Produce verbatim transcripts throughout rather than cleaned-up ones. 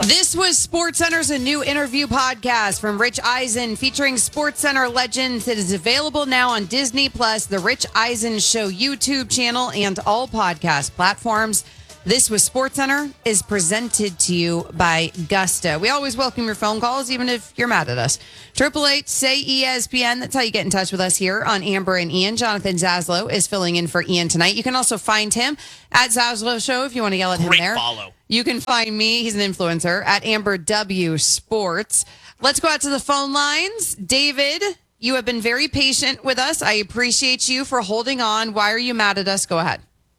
This was SportsCenter's a new interview podcast from Rich Eisen featuring SportsCenter legends. It is available now on Disney Plus, the Rich Eisen Show YouTube channel, and all podcast platforms. This was SportsCenter is presented to you by Gusta. We always welcome your phone calls, even if you're mad at us. Triple Eight say E S P N. That's how you get in touch with us here on Amber and Ian. Jonathan Zaslow is filling in for Ian tonight. You can also find him at Zaslow Show if you want to yell at him Great there. follow. You can find me. He's an influencer at Amber W Sports. Let's go out to the phone lines. David, you have been very patient with us. I appreciate you for holding on. Why are you mad at us? Go ahead.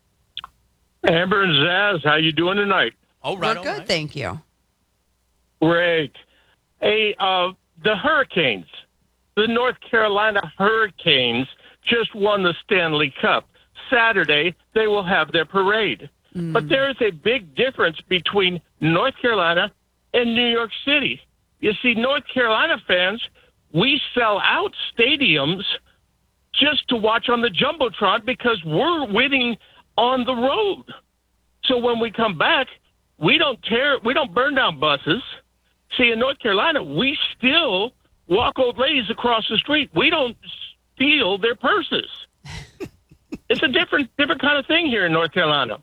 Amber and Zaz, how you doing tonight? Oh, right. We're good, right. thank you. Great. Hey, uh, the Hurricanes, the North Carolina Hurricanes just won the Stanley Cup. Saturday, they will have their parade. Mm. But there is a big difference between North Carolina and New York City. You see, North Carolina fans, we sell out stadiums just to watch on the Jumbotron because we're winning on the road. So when we come back, we don't tear, we don't burn down buses. See, in North Carolina, we still walk old ladies across the street. We don't steal their purses. It's a different, different kind of thing here in North Carolina.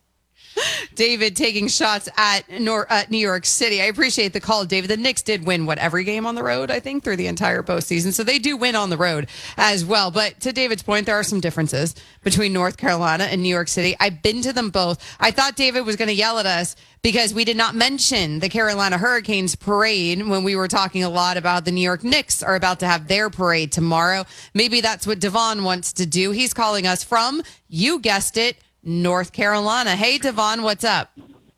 David taking shots at, Nor- at New York City. I appreciate the call, David. The Knicks did win, what, every game on the road, I think, through the entire postseason. So they do win on the road as well. But to David's point, there are some differences between North Carolina and New York City. I've been to them both. I thought David was going to yell at us because we did not mention the Carolina Hurricanes parade when we were talking a lot about the New York Knicks are about to have their parade tomorrow. Maybe that's what Devon wants to do. He's calling us from, you guessed it, North Carolina. Hey, Devon, what's up?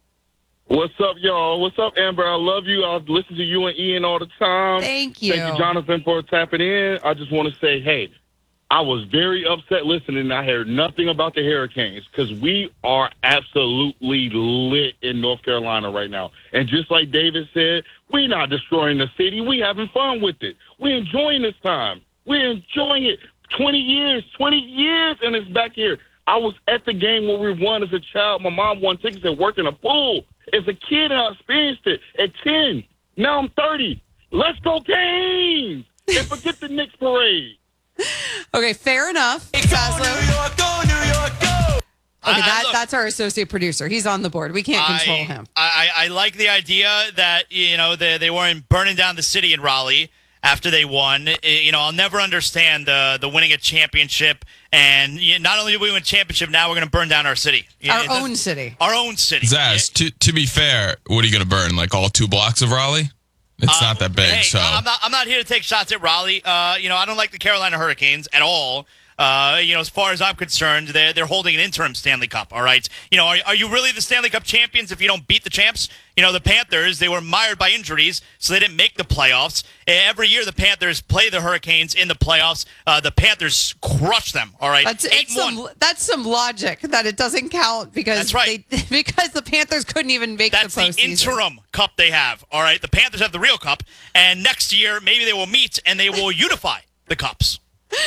What's up, y'all? What's up, Amber? I love you. I listen to you and Ian all the time. Thank you. Thank you, Jonathan, for tapping in. I just want to say, hey, I was very upset listening. I heard nothing about the Hurricanes because we are absolutely lit in North Carolina right now. And just like David said, we're not destroying the city. We having fun with it. We're enjoying this time. We're enjoying it. twenty years, twenty years, and it's back here. I was at the game when we won as a child. My mom won tickets and worked in a pool. As a kid, I experienced it at ten. Now I'm thirty. Let's go Canes! And forget the Knicks parade. Okay, fair enough. Go, New York, go, New York, go! Okay, I- that, look, that's our associate producer. He's on the board. We can't control I, him. I, I like the idea that, you know, they, they weren't burning down the city in Raleigh after they won. You know, I'll never understand the the winning a championship. And you know, not only do we win a championship, now we're going to burn down our city. You know, Our it own doesn't- city. Our own city. Zaz, to, to be fair, what are you going to burn? Like all two blocks of Raleigh? It's Uh, not that big, hey, so. I'm not, I'm not here to take shots at Raleigh. Uh, you know, I don't like the Carolina Hurricanes at all. Uh, you know, as far as I'm concerned, they're, they're holding an interim Stanley Cup, all right? You know, are, are you really the Stanley Cup champions if you don't beat the champs? You know, the Panthers, they were mired by injuries, so they didn't make the playoffs. Every year the Panthers play the Hurricanes in the playoffs. Uh, the Panthers crush them, all right? That's, Eight it's one. some, that's some logic that it doesn't count because That's right. they, because the Panthers couldn't even make That's the the postseason. interim cup they have, all right? The Panthers have the real cup, and next year maybe they will meet and they will unify the cups.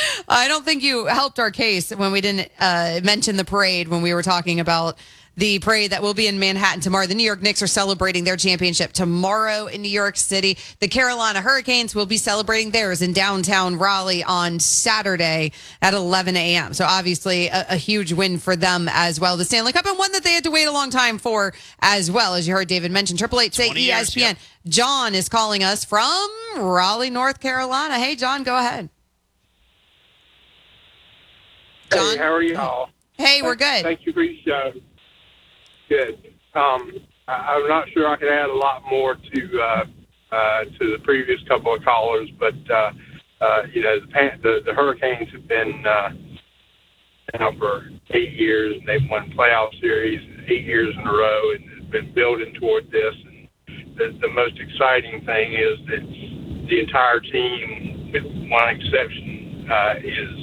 I don't think you helped our case when we didn't uh, mention the parade when we were talking about the parade that will be in Manhattan tomorrow. The New York Knicks are celebrating their championship tomorrow in New York City. The Carolina Hurricanes will be celebrating theirs in downtown Raleigh on Saturday at eleven a.m. So obviously a, a huge win for them as well. The Stanley Cup, and one that they had to wait a long time for as well, as you heard David mention. Triple Eight say E S P N. Years, yep. John is calling us from Raleigh, North Carolina. Hey, John, go ahead. John? Hey, how are y'all? Hey, we're good. Thank you for your show. Good. Um, I, I'm not sure I could add a lot more to uh, uh, to the previous couple of callers, but uh, uh, you know the, Pan- the the Hurricanes have been uh, now for eight years, and they've won playoff series eight years in a row, and has been building toward this. And the, the most exciting thing is that the entire team, with one exception, uh, is.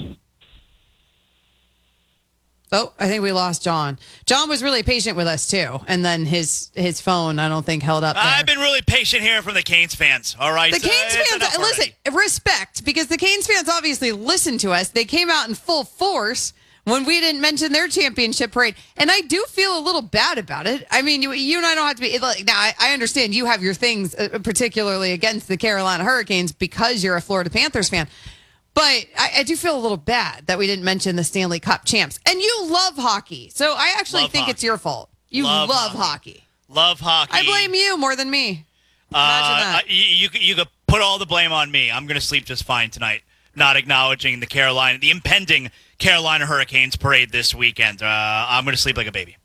Oh, I think we lost John. John was really patient with us too, and then his his phone I don't think held up there. I've been really patient hearing from the Canes fans, all right? The So Canes it's fans, enough listen, already. respect, because the Canes fans obviously listen to us. They came out in full force when we didn't mention their championship parade. And I do feel a little bad about it. I mean, you, you and I don't have to be like, now I, I understand you have your things, uh, particularly against the Carolina Hurricanes because you're a Florida Panthers fan. But I, I do feel a little bad that we didn't mention the Stanley Cup champs. And you love hockey. So I actually Love think hockey. it's your fault. You Love love, hockey. hockey. Love hockey. I blame you more than me. Imagine Uh, that. uh, you, you could- you could put all the blame on me. I'm going to sleep just fine tonight. Not acknowledging the Carolina, the impending Carolina Hurricanes parade this weekend. Uh, I'm going to sleep like a baby.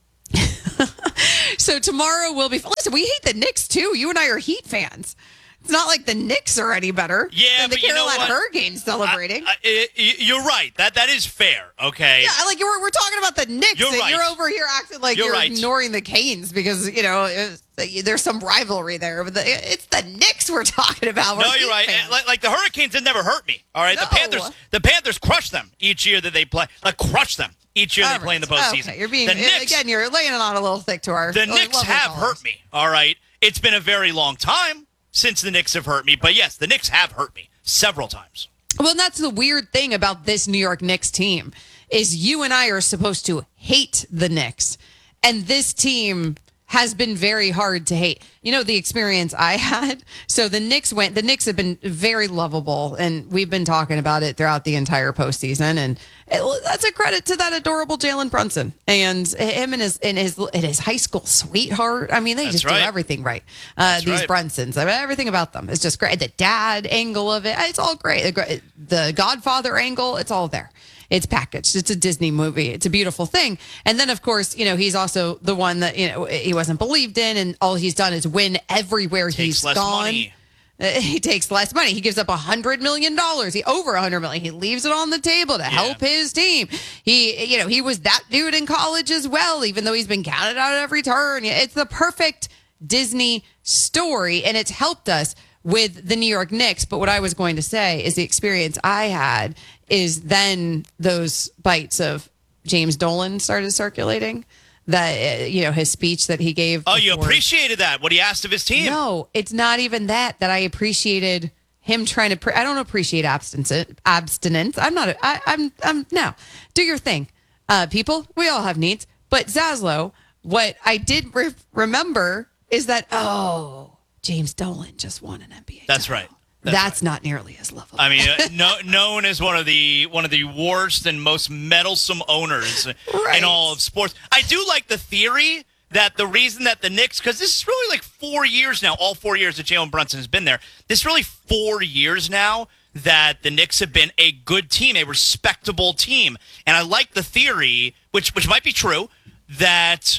So tomorrow will be. Listen, we hate the Knicks too. You and I are Heat fans. It's not like the Knicks are any better Yeah, than the but you know Carolina what? Hurricanes celebrating. I- I- I- I- you're right. That that is fair. Okay. yeah, like you're, we're talking about the Knicks, You're and right. you're over here acting like You're you're, right. ignoring the Canes because you know it's, there's some rivalry there. But the, it's the Knicks we're talking about. We're No, you're Heat right. fans. Like, like the Hurricanes have never hurt me. All right, the No. Panthers, the Panthers crush them each year that they play. Like crush them each year All they play in the right. postseason. Okay, you're being the Knicks, again. You're laying it on a little thick to our. the uh, Knicks lovely have callers. hurt me. All right, it's been a very long time since the Knicks have hurt me. But yes, the Knicks have hurt me several times. Well, and that's the weird thing about this New York Knicks team is you and I are supposed to hate the Knicks, and this team has been very hard to hate. You know, the experience I had. So the Knicks went. The Knicks have been very lovable, and we've been talking about it throughout the entire postseason. And it, that's a credit to that adorable Jalen Brunson and him and his and his and his high school sweetheart. I mean, they That's just right. do everything right. Uh, these right. Brunsons, I mean, everything about them is just great. The dad angle of it, it's all great. The gr- The Godfather angle, it's all there. It's packaged. It's a Disney movie. It's a beautiful thing. And then, of course, you know, he's also the one that, you know, he wasn't believed in, and all he's done is win everywhere Takes he's less gone. money. Uh, He takes less money. He gives up a hundred million dollars. He over a hundred million. He leaves it on the table to help his team. He, you know, he was that dude in college as well, even though he's been counted out at every turn. It's the perfect Disney story, and it's helped us with the New York Knicks. But what I was going to say is the experience I had is then those bites of James Dolan started circulating. That uh, you know, his speech that he gave. Oh, you before- appreciated that? What he asked of his team? No, it's not even that. That I appreciated him trying to. Pre- I don't appreciate abstinence. Abstinence. I'm not. A, I, I'm. I'm. No. Do your thing, uh, people. We all have needs. But Zaslow, what I did re- remember is that oh, James Dolan just won an N B A. That's title. right. That's That's not nearly as lovely. I mean, uh, no, known as one of the one of the worst and most meddlesome owners Right. in all of sports. I do like the theory that the reason that the Knicks, because this is really like four years now, all four years that Jalen Brunson has been there. This is really four years now that the Knicks have been a good team, a respectable team, and I like the theory, which which might be true, that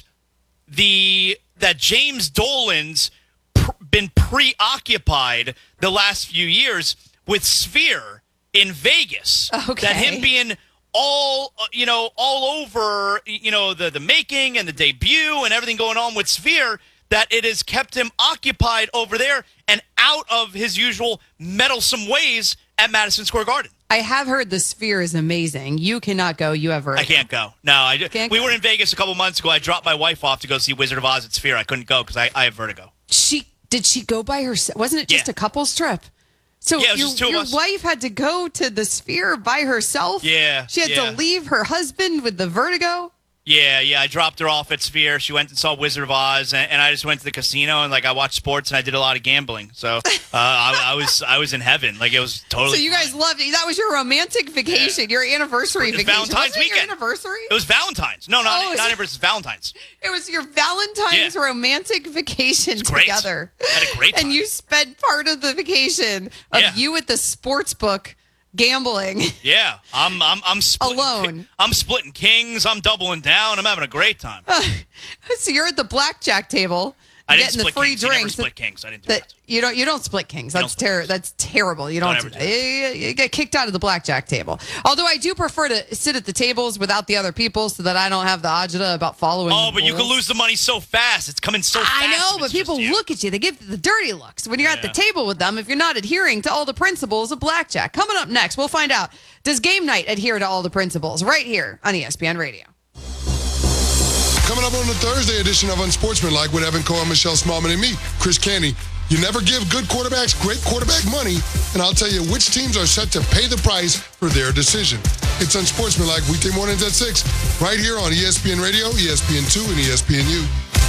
the that James Dolan's pr- been preoccupied the last few years with Sphere in Vegas. Okay. That him being all uh, you know all over you know the the making and the debut and everything going on with Sphere, that it has kept him occupied over there and out of his usual meddlesome ways at Madison Square Garden. I have heard the Sphere is amazing. You cannot go. You ever? I can't go. No, I just, Can't we go. were in Vegas a couple months ago. I dropped my wife off to go see Wizard of Oz at Sphere. I couldn't go because I, I have vertigo. She did she go by herself? Wasn't it just Yeah. a couple's trip? So Yeah, it was your, just two of your us. wife had to go to the Sphere by herself? Yeah, She had yeah. to leave her husband with the vertigo? Yeah, yeah. I dropped her off at Sphere. She went and saw Wizard of Oz, and, and I just went to the casino and like I watched sports and I did a lot of gambling. So uh, I, I was I was in heaven. Like it was totally. So you guys fine. loved it. That was your romantic vacation, your anniversary It was vacation. Valentine's Wasn't it your weekend. anniversary? It was Valentine's. No, not Oh, is not it- anniversary. Valentine's. It was your Valentine's Yeah. romantic vacation great. together. Had a great And time. you spent part of the vacation of Yeah. you at the sports book gambling. Yeah, I'm I'm I'm splitting, Alone. I'm splitting kings. I'm doubling down. I'm having a great time. So you're at the blackjack table I didn't getting the split free kings. You never drinks. split kings. I didn't do That that. you don't you don't split kings. don't That's split ter- kings. that's terrible. You don't, Don't do ever that. do You, you get kicked out of the blackjack table. Although I do prefer to sit at the tables without the other people so that I don't have the agita about following. Oh, the but you can rules. lose the money so fast. It's coming so fast. I know, if but it's just people you. look at you. They give the dirty looks when you're at the Yeah. table with them if you're not adhering to all the principles of blackjack. Coming up next, we'll find out. Does game night adhere to all the principles? Right here on E S P N Radio. Coming up on the Thursday edition of Unsportsmanlike with Evan Cohen, Michelle Smallman, and me, Chris Canty. You never give good quarterbacks great quarterback money, and I'll tell you which teams are set to pay the price for their decision. It's Unsportsmanlike weekday mornings at six, right here on E S P N Radio, E S P N two, and E S P N U.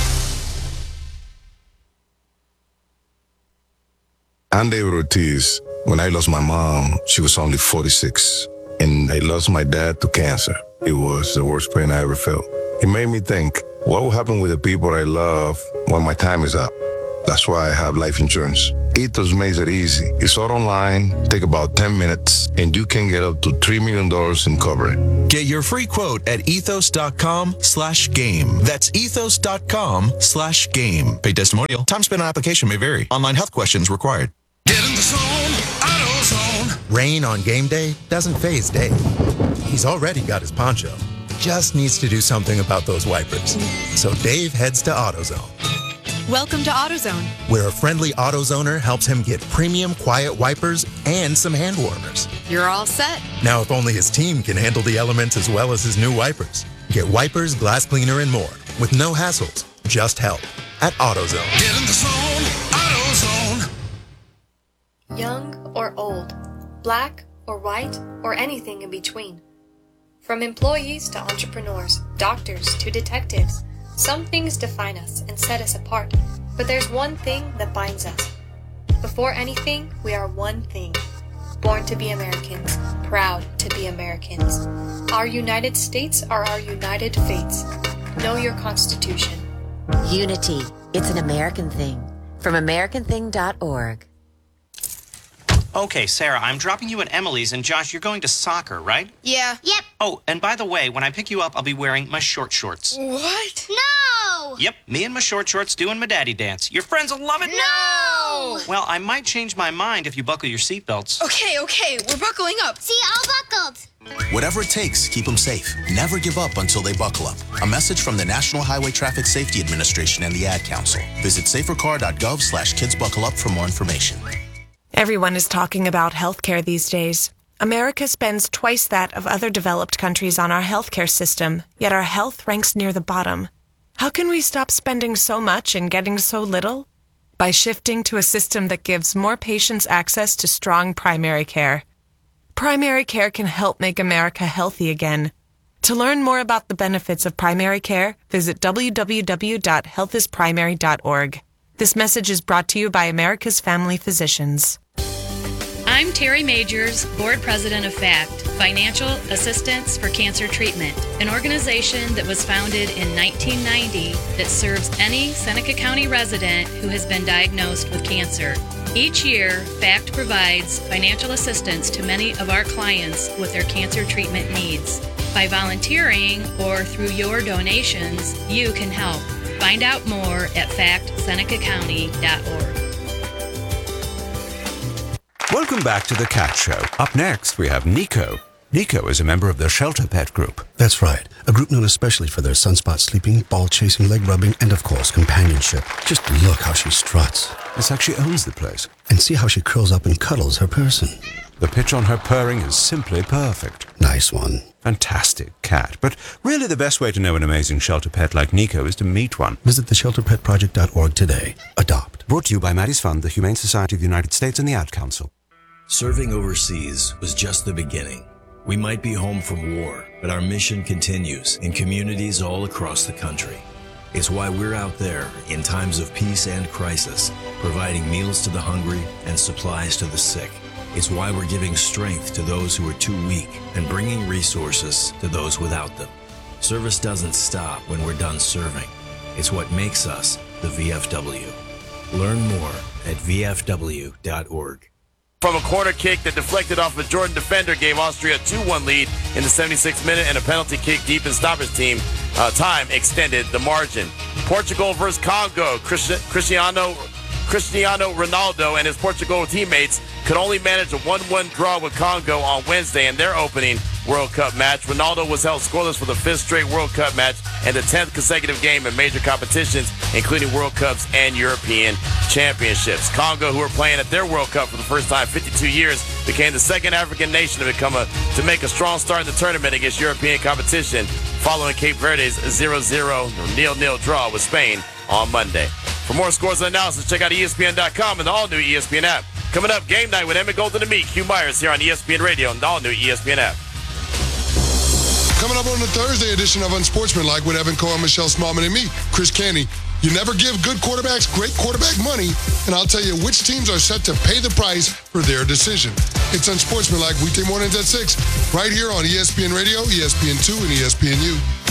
I'm David Ortiz. When I lost my mom, she was only forty-six, and I lost my dad to cancer. It was the worst pain I ever felt. It made me think, what will happen with the people I love when my time is up? That's why I have life insurance. Ethos makes it easy. It's all online, take about ten minutes, and you can get up to three million dollars in coverage. Get your free quote at ethos.com slash game. That's ethos.com slash game. Paid testimonial. Time spent on application may vary. Online health questions required. Get in the zone, AutoZone. Rain on game day doesn't faze Dave. He's already got his poncho. Just needs to do something about those wipers. So Dave heads to AutoZone. Welcome to AutoZone, where a friendly AutoZoner helps him get premium quiet wipers and some hand warmers. You're all set. Now, if only his team can handle the elements as well as his new wipers. Get wipers, glass cleaner, and more with no hassles, just help at AutoZone. Get in the zone, AutoZone. Young or old, black or white, or anything in between. From employees to entrepreneurs, doctors to detectives, some things define us and set us apart, but there's one thing that binds us. Before anything, we are one thing. Born to be Americans, proud to be Americans. Our United States are our united fates. Know your Constitution. Unity. It's an American thing. From American thing dot org. Okay, Sarah, I'm dropping you at Emily's, and Josh, you're going to soccer, right? Yeah. Yep. Oh, and by the way, when I pick you up, I'll be wearing my short shorts. What? No! Yep, me and my short shorts doing my daddy dance. Your friends will love it. No! Well, I might change my mind if you buckle your seatbelts. Okay, okay, we're buckling up. See, all buckled. Whatever it takes, keep them safe. Never give up until they buckle up. A message from the National Highway Traffic Safety Administration and the Ad Council. Visit safercar.gov slash kids buckle up for more information. Everyone is talking about healthcare these days. America spends twice that of other developed countries on our healthcare system, yet our health ranks near the bottom. How can we stop spending so much and getting so little? By shifting to a system that gives more patients access to strong primary care. Primary care can help make America healthy again. To learn more about the benefits of primary care, visit w w w dot health is primary dot org. This message is brought to you by America's Family Physicians. I'm Terry Majors, Board President of FACT, Financial Assistance for Cancer Treatment, an organization that was founded in nineteen ninety that serves any Seneca County resident who has been diagnosed with cancer. Each year, FACT provides financial assistance to many of our clients with their cancer treatment needs. By volunteering or through your donations, you can help. Find out more at fact seneca county dot org. Welcome back to The Cat Show. Up next, we have Nico. Nico is a member of the Shelter Pet Group. That's right. A group known especially for their sunspot sleeping, ball chasing, leg rubbing, and of course, companionship. Just look how she struts. It's like she owns the place. And see how she curls up and cuddles her person. The pitch on her purring is simply perfect. Nice one. Fantastic cat. But really the best way to know an amazing shelter pet like Nico is to meet one. Visit the shelter pet project dot org today. Adopt. Brought to you by Maddie's Fund, the Humane Society of the United States, and the Ad Council. Serving overseas was just the beginning. We might be home from war, but our mission continues in communities all across the country. It's why we're out there in times of peace and crisis, providing meals to the hungry and supplies to the sick. It's why we're giving strength to those who are too weak and bringing resources to those without them. Service doesn't stop when we're done serving. It's what makes us the V F W. Learn more at v f w dot org. From a corner kick that deflected off a Jordan defender gave Austria a two one lead in the seventy-sixth minute, and a penalty kick deep in stoppage team uh, time extended the margin. Portugal versus Congo. Cristiano Cristiano Ronaldo and his Portugal teammates could only manage a one one draw with Congo on Wednesday in their opening World Cup match. Ronaldo was held scoreless for the fifth straight World Cup match and the tenth consecutive game in major competitions, including World Cups and European Championships. Congo, who are playing at their World Cup for the first time in fifty-two years, became the second African nation to become a to make a strong start in the tournament against European competition following Cape Verde's zero zero nil nil draw with Spain on Monday. For more scores and analysis, check out E S P N dot com and the all-new E S P N app. Coming up, Game Night with Emmett Golden and me, Q Myers, here on E S P N Radio and the all-new E S P N app. Coming up on the Thursday edition of Unsportsmanlike with Evan Cohen, Michelle Smallman, and me, Chris Canty. You never give good quarterbacks great quarterback money, and I'll tell you which teams are set to pay the price for their decision. It's Unsportsmanlike weekday mornings at six, right here on E S P N Radio, E S P N two, and E S P N U.